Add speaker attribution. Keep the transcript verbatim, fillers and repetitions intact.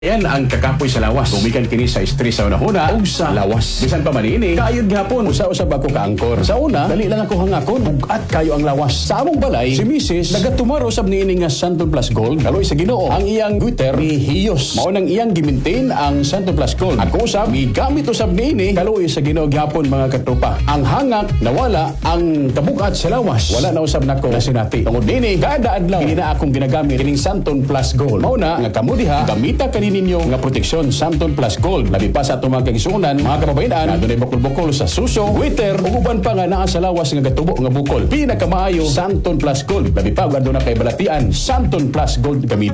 Speaker 1: Yan ang kakapoy sa lawas. Gumikan kini sa stress sa unahuna ug sa lawas. Bisan pa man ini, kaayod gihapon usa-usab ako kaangkor. Sa una, dali lang ako hangakon, bugat kayo ang lawas. Sa among balay, si Missus nagatumaro sab niini nga Santon Plus Gold. Kaloy sa Ginoo, ang iyang Twitter ni Hiyos. Mao nang iyang gimaintain ang Santon Plus Gold. Ako usab migamit usab niini kaloy sa Ginoo gihapon mga katropa. Ang hangak nawala, ang kabugat sa lawas wala na usab nako nasinati. Tungod niini, kada adlaw kini na akong ginagamit kining Santon Plus Gold. Mao na nga kamo diha gamita kani ninyo nga proteksyon Santon Plus Gold. Labi pa sa atong mga kaigsuonan, mga kababayan, na dunay bukol-bukol sa suso, witter, ug uban pa nga naa sa lawas nga gatubo nga bukol. Pinakamaayo Santon Plus Gold. Labi pa ug aduna kay balatian Santon Plus Gold gamit.